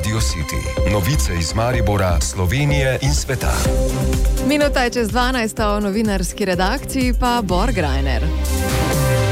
Radio City. Novice iz Maribora, Slovenije in sveta. Minuta je čez 12, o novinarski redakciji pa Bor Grajner.